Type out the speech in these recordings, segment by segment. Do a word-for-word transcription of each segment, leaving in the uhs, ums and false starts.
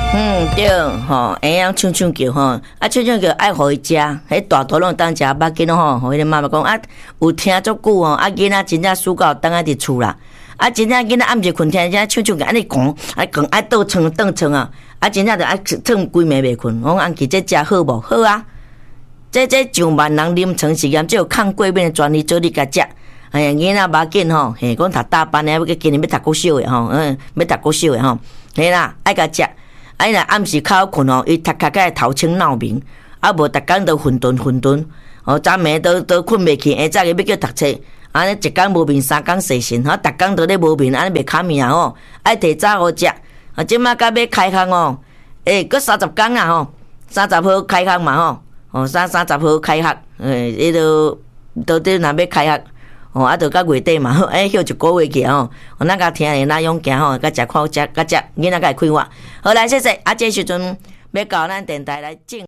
嗯，对，吼，会晓唱唱叫吼，啊，唱唱叫爱互伊食，迄大肚拢当食，捌紧吼，互迄个妈妈讲啊，有听足久吼，啊，囡仔真正暑假当啊伫厝啦，啊，真正囡仔暗时困听，真正唱唱叫安尼讲，啊讲爱倒床倒床啊，啊，真正着爱床规暝袂困，我讲安琪这食好无？好啊，这这上万人临床实验，只有抗过敏的专利做你甲食。哎呀，囡仔捌紧吼，嘿，讲读大班的，要今年要读国小的吼，嗯，要读国小的吼，嘿啦，爱甲食。啊！伊若暗时较好困吼，伊读读个头清脑明，啊无逐工都混沌混沌，哦，昨暝都都困袂去，下早个要叫读册，安尼一工无眠，三工洗身，哈，逐工都咧无眠，安尼袂卡命啊吼，爱提早好食，啊，即马甲要开工哦，诶，搁三十工啊吼，三十号开工嘛吼，哦，三三十号开学，诶，伊都都得若要开学。哦，啊，着到月底嘛，哎，休一个月去吼，我咱甲听诶哪样行吼，甲食看食，甲食囡仔甲开发。好来，谢谢。啊，这时阵要到咱电台来进。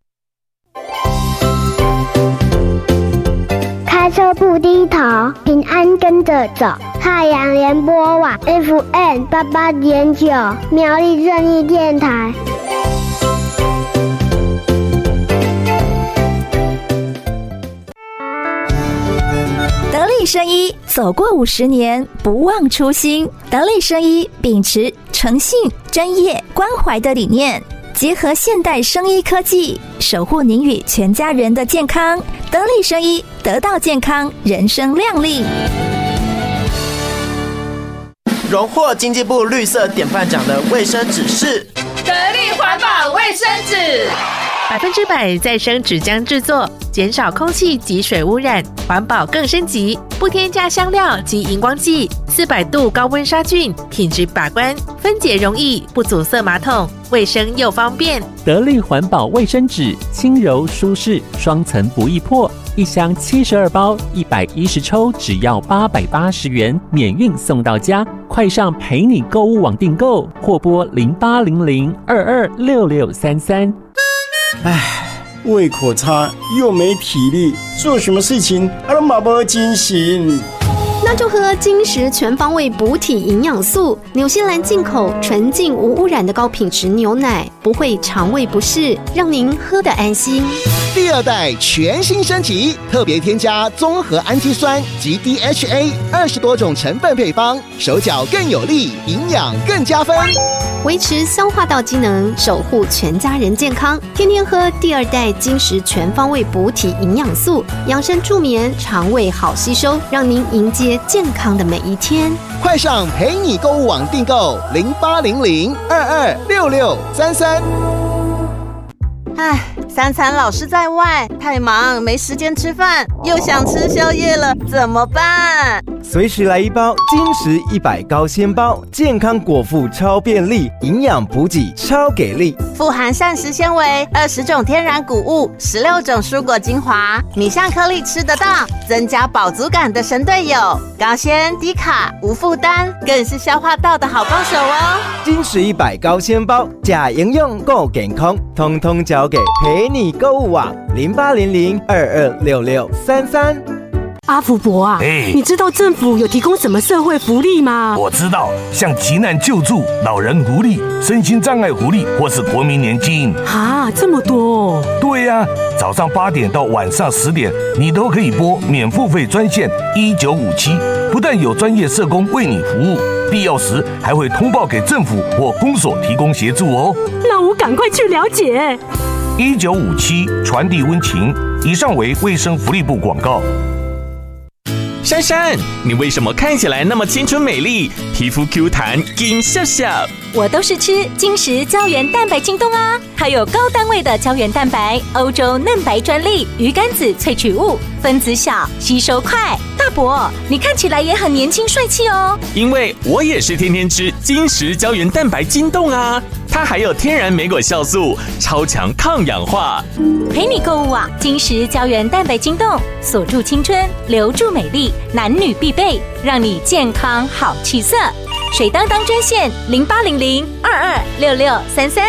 开车不低头，平安跟着走。太阳联播网 F M 八八点九，苗栗正义电台。 得力生医走过五十年，不忘初心。得力生医秉持诚信、专业、关怀的理念，结合现代生医科技，守护您与全家人的健康。得力生医，得到健康，人生亮丽。 荣获经济部绿色典范奖的卫生纸是得力环保卫生纸。百分之百再生纸浆制作，减少空气及水污染，环保更升级，不添加香料及荧光剂，四百度高温杀菌，品质把关，分解容易，不阻塞马桶，卫生又方便。 得力环保卫生纸，轻柔舒适，双层不易破，一箱七十二包，一百一十抽，只要八百八十元，免运送到家。快上陪你购物网订购，或拨零八零零二二六六三三。 唉，胃口差又没体力，做什么事情啊都没精神。 那就喝金石全方位补体营养素，纽西兰进口纯净无污染的高品质牛奶，不会肠胃不适，让您喝得安心。 第二代全新升级，特别添加综合氨基酸及 D H A 二十多种成分配方，手脚更有力，营养更加分， 维持消化道机能，守护全家人健康。天天喝第二代金石全方位补体营养素，养生助眠，肠胃好吸收，让您迎接健康的每一天。 快上陪你购物网订购零八零零二二六六三三。 唉，三餐老是在外，太忙没时间吃饭，又想吃宵夜了，怎么办？ 随时来一包金石一百高纤包，健康果腹超便利，营养补给超给力， 富含膳食纤维，二十种天然谷物，十六种蔬果精华，米香颗粒吃得到，增加饱足感的神队友，高纤低卡无负担，更是消化道的好帮手哦。 金石一百高纤包，假营养够健康，通通交给陪你购物网零八零零二二六六三三。 阿福伯啊，欸、你知道政府有提供什么社会福利吗？ 我知道，像急难救助、老人福利、身心障碍福利，或是国民年金。 啊，这么多哦！ 对呀、啊，早上八点到晚上十点，你都可以拨免付费专线一九五七，不但有专业社工为你服务，必要时还会通报给政府或公所提供协助哦。 那我赶快去了解。 一九五七传递温情。以上为卫生福利部广告。 珊珊，你为什么看起来那么青春美丽，皮肤 Q 弹，金笑笑？ 我都是吃金石胶原蛋白晶冻啊，它有高单位的胶原蛋白，欧洲嫩白专利，鱼肝子萃取物，分子小，吸收快。大伯，你看起来也很年轻帅气哦。 因为我也是天天吃金石胶原蛋白晶冻啊，它还有天然莓果酵素，超强抗氧化。 陪你购物网，金石胶原蛋白晶冻，锁住青春，留住美丽，男女必备，让你健康好气色。水当当专线零八零零二二六六三三。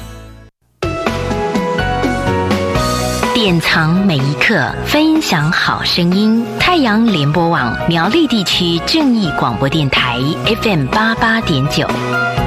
典藏每一刻，分享好声音。太阳联播网苗栗地区正义广播电台 F M 八八点九。